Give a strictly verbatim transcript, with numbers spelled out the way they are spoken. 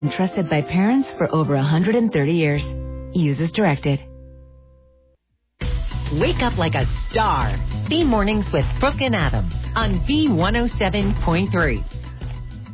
Trusted by parents for over one hundred thirty years. Use as directed. Wake up like a star. B Mornings with Brooke and Adam on B one oh seven point three.